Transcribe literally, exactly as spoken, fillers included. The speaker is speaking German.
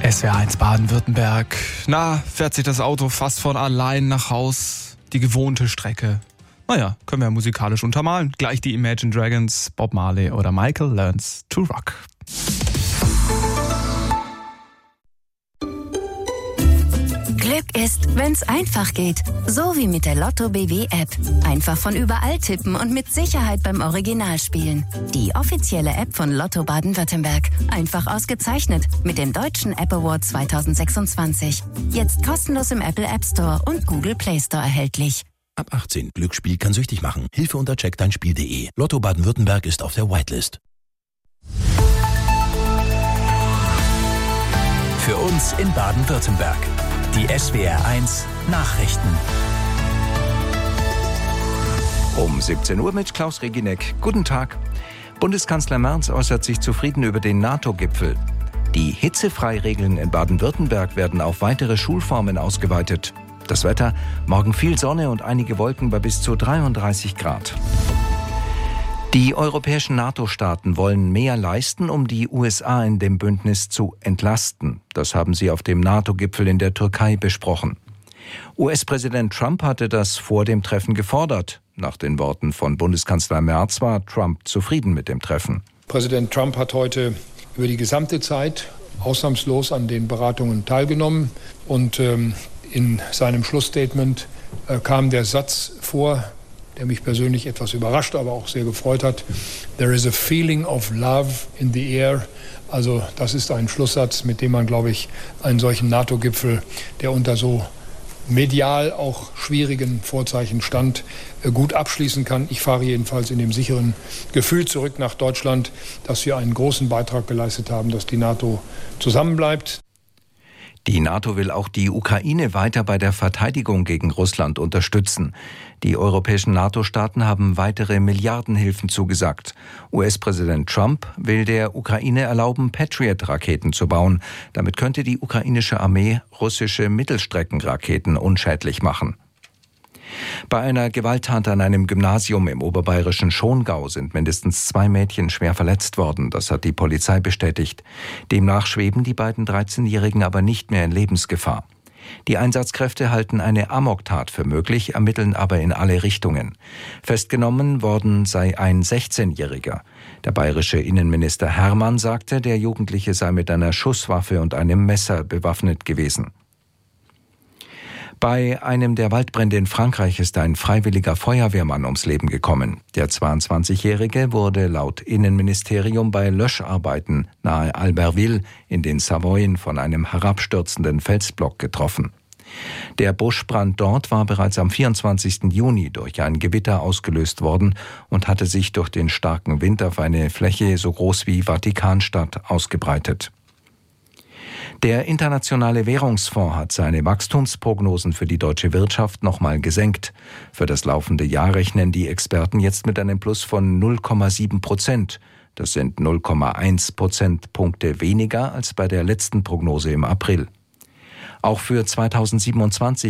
S W R eins Baden-Württemberg. Na, fährt sich das Auto fast von allein nach Haus? Die gewohnte Strecke. Naja, können wir musikalisch untermalen. Gleich die Imagine Dragons, Bob Marley oder Michael Learns to Rock. Glück ist, wenn's einfach geht. So wie mit der Lotto B W App. Einfach von überall tippen und mit Sicherheit beim Original spielen. Die offizielle App von Lotto Baden-Württemberg. Einfach ausgezeichnet mit dem Deutschen App Award zwanzig sechsundzwanzig. Jetzt kostenlos im Apple App Store und Google Play Store erhältlich. Ab achtzehn. Glücksspiel kann süchtig machen. Hilfe unter check dein spiel punkt de. Lotto Baden-Württemberg ist auf der Whitelist. Für uns in Baden-Württemberg. Die S W R eins Nachrichten. Um siebzehn Uhr mit Klaus Regineck. Guten Tag. Bundeskanzler Merz äußert sich zufrieden über den NATO-Gipfel. Die Hitzefreiregeln in Baden-Württemberg werden auf weitere Schulformen ausgeweitet. Das Wetter, morgen viel Sonne und einige Wolken bei bis zu dreiunddreißig Grad. Die europäischen NATO-Staaten wollen mehr leisten, um die U S A in dem Bündnis zu entlasten. Das haben sie auf dem NATO-Gipfel in der Türkei besprochen. U S-Präsident Trump hatte das vor dem Treffen gefordert. Nach den Worten von Bundeskanzler Merz war Trump zufrieden mit dem Treffen. Präsident Trump hat heute über die gesamte Zeit ausnahmslos an den Beratungen teilgenommen. Und ähm, in seinem Schlussstatement äh, kam der Satz vor, der mich persönlich etwas überrascht, aber auch sehr gefreut hat. There is a feeling of love in the air. Also das ist ein Schlusssatz, mit dem man, glaube ich, einen solchen NATO-Gipfel, der unter so medial auch schwierigen Vorzeichen stand, gut abschließen kann. Ich fahre jedenfalls in dem sicheren Gefühl zurück nach Deutschland, dass wir einen großen Beitrag geleistet haben, dass die NATO zusammenbleibt. Die NATO will auch die Ukraine weiter bei der Verteidigung gegen Russland unterstützen. Die europäischen NATO-Staaten haben weitere Milliardenhilfen zugesagt. U S-Präsident Trump will der Ukraine erlauben, Patriot-Raketen zu bauen. Damit könnte die ukrainische Armee russische Mittelstreckenraketen unschädlich machen. Bei einer Gewalttat an einem Gymnasium im oberbayerischen Schongau sind mindestens zwei Mädchen schwer verletzt worden. Das hat die Polizei bestätigt. Demnach schweben die beiden dreizehnjährigen aber nicht mehr in Lebensgefahr. Die Einsatzkräfte halten eine Amoktat für möglich, ermitteln aber in alle Richtungen. Festgenommen worden sei ein sechzehnjähriger. Der bayerische Innenminister Hermann sagte, der Jugendliche sei mit einer Schusswaffe und einem Messer bewaffnet gewesen. Bei einem der Waldbrände in Frankreich ist ein freiwilliger Feuerwehrmann ums Leben gekommen. Der zweiundzwanzigjährige wurde laut Innenministerium bei Löscharbeiten nahe Albertville in den Savoyen von einem herabstürzenden Felsblock getroffen. Der Buschbrand dort war bereits am vierundzwanzigsten Juni durch ein Gewitter ausgelöst worden und hatte sich durch den starken Wind auf eine Fläche so groß wie Vatikanstadt ausgebreitet. Der Internationale Währungsfonds hat seine Wachstumsprognosen für die deutsche Wirtschaft nochmal gesenkt. Für das laufende Jahr rechnen die Experten jetzt mit einem Plus von null Komma sieben Prozent. Das sind null Komma eins Prozentpunkte weniger als bei der letzten Prognose im April. Auch für zweitausendsiebenundzwanzig